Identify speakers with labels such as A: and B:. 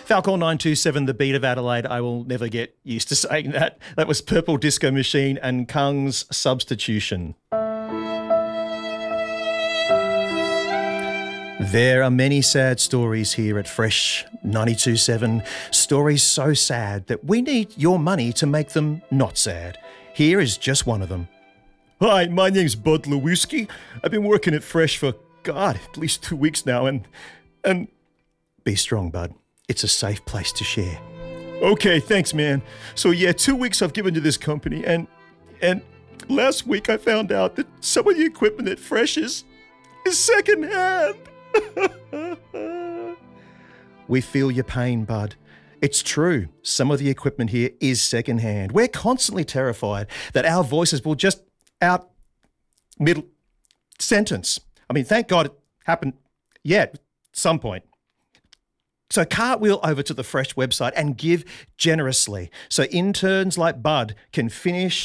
A: Falcon 927, the beat of Adelaide. I will never get used to saying that. That was Purple Disco Machine and Kung's Substitution. There are many sad stories here at Fresh 92.7, stories so sad that we need your money to make them not sad. Here is just one of them. Hi, my name's Bud Lewiski. I've been working at Fresh for, God, at least 2 weeks now, and... Be strong, Bud. It's a safe place to share. Okay, thanks, man. So yeah, 2 weeks I've given to this company, and last week I found out that some of the equipment at Fresh is secondhand. We feel your pain, Bud. It's true. Some of the equipment here is secondhand. We're constantly terrified that our voices will just out middle sentence. I mean, thank God it happened at some point. So cartwheel over to the Fresh website and give generously so interns like Bud can finish